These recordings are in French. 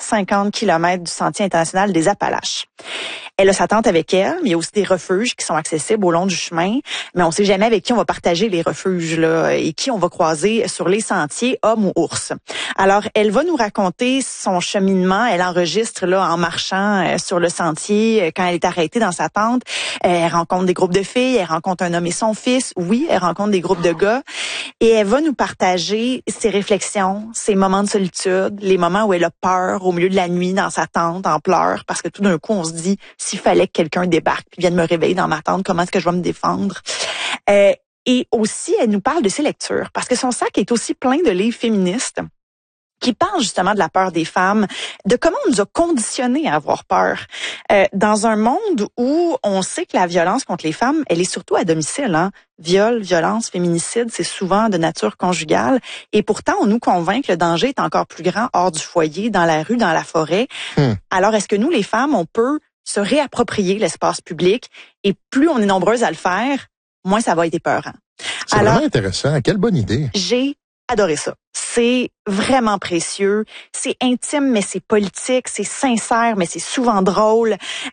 150 km du Sentier international des Appalaches. Elle a sa tante avec elle, mais il y a aussi des refuges qui sont accessibles au long du chemin. Mais on sait jamais avec qui on va partager les refuges là et qui on va croiser sur les sentiers, hommes ou ours. Alors, elle va nous raconter son cheminement. Elle enregistre là en marchant sur le sentier quand elle est arrêtée dans sa tente. Elle rencontre des groupes de filles, elle rencontre un homme et son fils. Oui, elle rencontre des groupes de gars. Et elle va nous partager ses réflexions, ses moments de solitude, les moments où elle a peur au milieu de la nuit dans sa tente, en pleurs, parce que tout d'un coup, on se dit, s'il fallait que quelqu'un débarque puis vienne me réveiller dans ma tente, comment est-ce que je vais me défendre? Et aussi, elle nous parle de ses lectures, parce que son sac est aussi plein de livres féministes qui parle justement de la peur des femmes, de comment on nous a conditionnés à avoir peur. Dans un monde où on sait que la violence contre les femmes, elle est surtout à domicile. Hein? Viol, violence, féminicide, c'est souvent de nature conjugale. Et pourtant, on nous convainc que le danger est encore plus grand hors du foyer, dans la rue, dans la forêt. Alors, est-ce que nous, les femmes, on peut se réapproprier l'espace public? Et plus on est nombreuses à le faire, moins ça va être épeurant. C'est vraiment intéressant. Quelle bonne idée. J'ai adoré ça. C'est vraiment précieux. C'est intime, mais c'est politique. C'est sincère, mais c'est souvent drôle.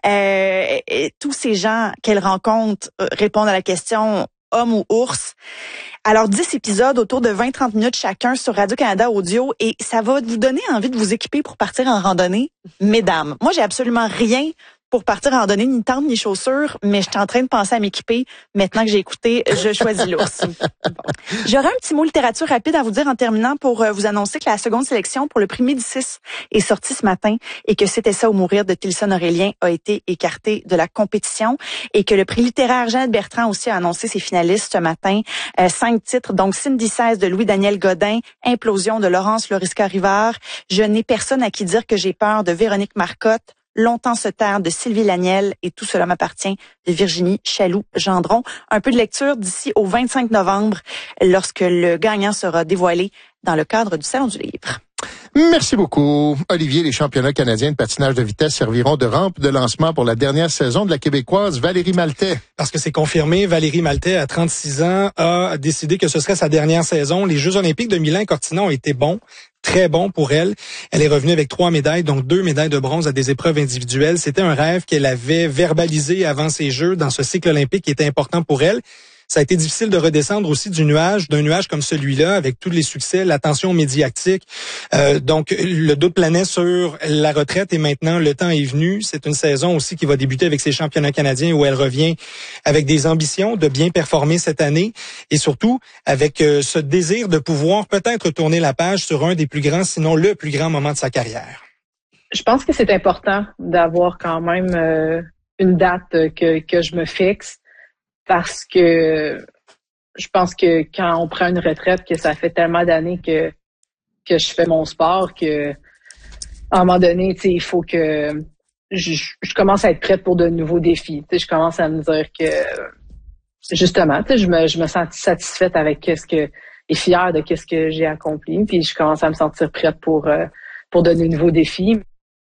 Tous ces gens qu'elle rencontre répondent à la question homme ou ours. Alors, 10 épisodes autour de 20-30 minutes chacun sur Radio-Canada Audio et ça va vous donner envie de vous équiper pour partir en randonnée. Mesdames, moi, j'ai absolument rien pour partir en randonnée, ni tente, ni chaussures, mais je suis en train de penser à m'équiper. Maintenant que j'ai écouté, je choisis l'ours. Bon. J'aurais un petit mot littérature rapide à vous dire en terminant pour vous annoncer que la seconde sélection pour le prix Médicis est sortie ce matin et que C'était ça ou mourir de Tilson Aurélien a été écarté de la compétition et que le prix littéraire Jeannette Bertrand aussi a annoncé ses finalistes ce matin. 5 titres, donc Cindy XVI de Louis-Daniel Godin, Implosion de Laurence Florisca-Rivard, Je n'ai personne à qui dire que j'ai peur de Véronique Marcotte, Longtemps se taire de Sylvie Laniel et Tout cela m'appartient de Virginie Chaloux-Gendron. Un peu de lecture d'ici au 25 novembre lorsque le gagnant sera dévoilé dans le cadre du Salon du Livre. Merci beaucoup. Olivier, les championnats canadiens de patinage de vitesse serviront de rampe de lancement pour la dernière saison de la Québécoise Valérie Maltais. Parce que c'est confirmé, Valérie Maltais, à 36 ans, a décidé que ce serait sa dernière saison. Les Jeux olympiques de Milan-Cortina ont été bons. Très bon pour elle. Elle est revenue avec 3 médailles, donc 2 médailles de bronze à des épreuves individuelles. C'était un rêve qu'elle avait verbalisé avant ces Jeux dans ce cycle olympique qui était important pour elle. Ça a été difficile de redescendre aussi d'un nuage comme celui-là, avec tous les succès, l'attention médiatique. Donc, le doute planait sur la retraite et maintenant, le temps est venu. C'est une saison aussi qui va débuter avec ses championnats canadiens où elle revient avec des ambitions de bien performer cette année et surtout avec ce désir de pouvoir peut-être tourner la page sur un des plus grands, sinon le plus grand moment de sa carrière. Je pense que c'est important d'avoir quand même une date que je me fixe. Parce que je pense que quand on prend une retraite, que ça fait tellement d'années que je fais mon sport que à un moment donné, tu sais, il faut que je commence à être prête pour de nouveaux défis. Tu sais, je commence à me dire que justement, tu sais, je me sens satisfaite avec qu'est-ce que et fière de qu'est-ce que j'ai accompli. Puis je commence à me sentir prête pour de nouveaux défis.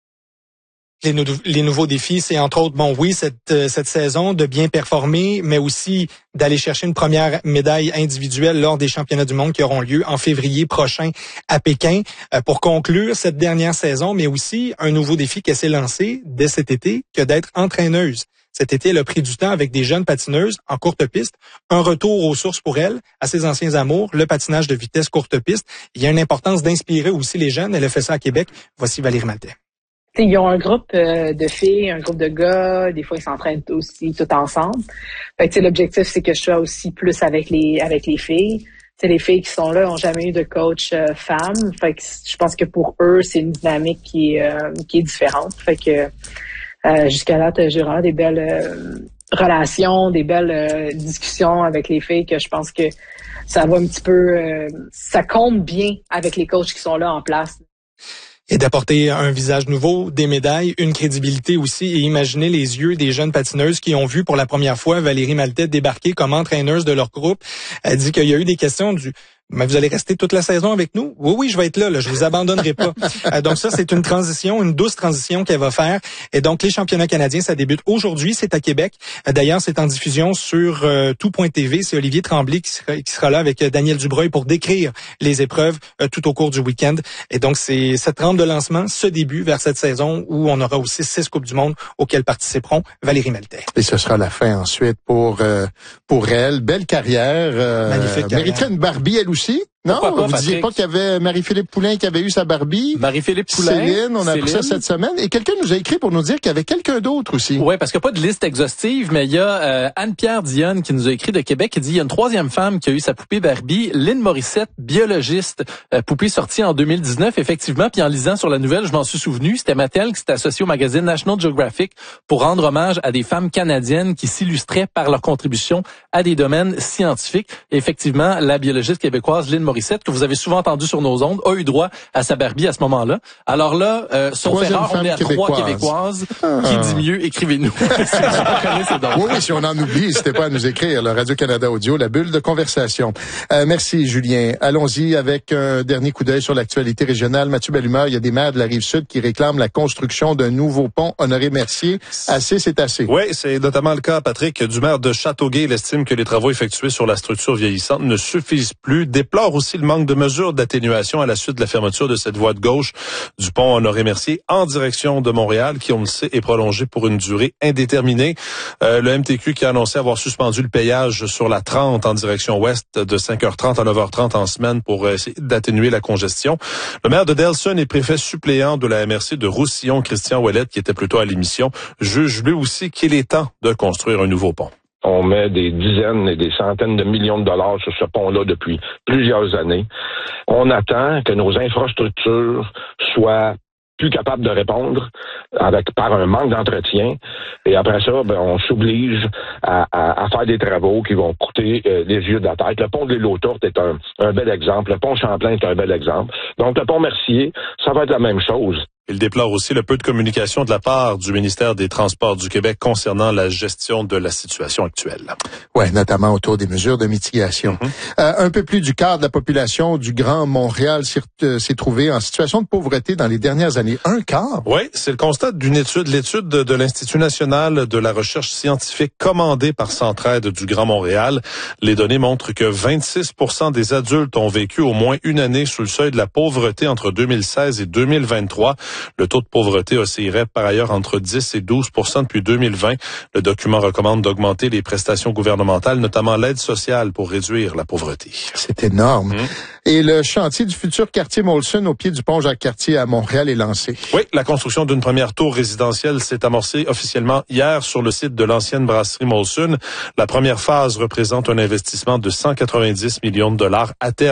Les nouveaux défis, c'est entre autres, cette saison de bien performer, mais aussi d'aller chercher une première médaille individuelle lors des championnats du monde qui auront lieu en février prochain à Pékin pour conclure cette dernière saison, mais aussi un nouveau défi qu'elle s'est lancé dès cet été, que d'être entraîneuse. Cet été, elle a pris du temps avec des jeunes patineuses en courte piste, un retour aux sources pour elle, à ses anciens amours, le patinage de vitesse courte piste. Il y a une importance d'inspirer aussi les jeunes. Elle a fait ça à Québec. Voici Valérie Maltais. Ils ont un groupe de filles, un groupe de gars, des fois ils s'entraînent aussi tout ensemble. Fait que l'objectif c'est que je sois aussi plus avec les filles. T'sais, les filles qui sont là ont jamais eu de coach femme. Fait que je pense que pour eux c'est une dynamique qui est différente. Fait que jusqu'à là j'ai vraiment des belles relations, des belles discussions avec les filles que je pense que ça va un petit peu ça compte bien avec les coachs qui sont là en place. Et d'apporter un visage nouveau, des médailles, une crédibilité aussi, et imaginer les yeux des jeunes patineuses qui ont vu pour la première fois Valérie Maltais débarquer comme entraîneuse de leur groupe. Elle dit qu'il y a eu des questions Mais vous allez rester toute la saison avec nous? Oui, je vais être là, je vous abandonnerai pas. Donc ça, c'est une transition, une douce transition qu'elle va faire. Et donc, les championnats canadiens, ça débute aujourd'hui, c'est à Québec. D'ailleurs, c'est en diffusion sur tout.tv. C'est Olivier Tremblay qui sera là avec Daniel Dubreuil pour décrire les épreuves tout au cours du week-end. Et donc, c'est cette rampe de lancement, ce début vers cette saison où on aura aussi 6 Coupes du Monde auxquelles participeront Valérie Maltais. Et ce sera la fin ensuite pour elle. Belle carrière. Magnifique carrière. Mériterait une Barbie, elle aussi? Non, pas, vous disiez pas qu'il y avait Marie-Philippe Poulain qui avait eu sa Barbie. Marie-Philippe Poulain. Céline, on a appris ça cette semaine. Et quelqu'un nous a écrit pour nous dire qu'il y avait quelqu'un d'autre aussi. Oui, parce qu'il n'y a pas de liste exhaustive, mais il y a Anne-Pierre Dionne qui nous a écrit de Québec, qui dit il y a une troisième femme qui a eu sa poupée Barbie, Lynn Morissette, biologiste, poupée sortie en 2019, effectivement. Puis en lisant sur la nouvelle, je m'en suis souvenu, c'était Mattel qui s'était associé au magazine National Geographic pour rendre hommage à des femmes canadiennes qui s'illustraient par leur contribution à des domaines scientifiques. Et effectivement, la biologiste québécoise Lynn Morissette, que vous avez souvent entendu sur nos ondes, a eu droit à sa Barbie à ce moment-là. Alors là, sauf erreur, on est à 3 Québécoises. Qui dit mieux, écrivez-nous. Oui, si on en oublie, n'hésitez pas à nous écrire. Le Radio-Canada Audio, la bulle de conversation. Merci, Julien. Allons-y avec un dernier coup d'œil sur l'actualité régionale. Mathieu Bellumeur, il y a des maires de la Rive-Sud qui réclament la construction d'un nouveau pont. Honoré-Mercier, assez, c'est assez. Oui, c'est notamment le cas, Patrick, du maire de Châteauguay. Il estime que les travaux effectués sur la structure vieillissante ne suffisent plus. Déplore aussi le manque de mesures d'atténuation à la suite de la fermeture de cette voie de gauche du pont Honoré-Mercier en direction de Montréal, qui, on le sait, est prolongée pour une durée indéterminée. Le MTQ qui a annoncé avoir suspendu le payage sur la 30 en direction ouest de 5h30 à 9h30 en semaine pour essayer d'atténuer la congestion. Le maire de Delson et préfet suppléant de la MRC de Roussillon, Christian Ouellette, qui était plutôt à l'émission, juge lui aussi qu'il est temps de construire un nouveau pont. On met des dizaines et des centaines de millions de dollars sur ce pont-là depuis plusieurs années. On attend que nos infrastructures soient plus capables de répondre par un manque d'entretien. Et après ça, on s'oblige à faire des travaux qui vont coûter les yeux de la tête. Le pont de l'Île aux Tourtes est un bel exemple. Le pont Champlain est un bel exemple. Donc, le pont Mercier, ça va être la même chose. Il déplore aussi le peu de communication de la part du ministère des Transports du Québec concernant la gestion de la situation actuelle. Ouais, notamment autour des mesures de mitigation. Un peu plus du quart de la population du Grand Montréal s'est trouvé en situation de pauvreté dans les dernières années. Un quart? Oui, c'est le constat d'une étude, l'étude de l'Institut national de la recherche scientifique commandée par Centraide du Grand Montréal. Les données montrent que 26% des adultes ont vécu au moins une année sous le seuil de la pauvreté entre 2016 et 2023. Le taux de pauvreté oscillerait par ailleurs entre 10 et 12% depuis 2020. Le document recommande d'augmenter les prestations gouvernementales, notamment l'aide sociale, pour réduire la pauvreté. C'est énorme. Et le chantier du futur quartier Molson au pied du pont Jacques-Cartier à Montréal est lancé. Oui, la construction d'une première tour résidentielle s'est amorcée officiellement hier sur le site de l'ancienne brasserie Molson. La première phase représente un investissement de 190 millions de dollars à terme.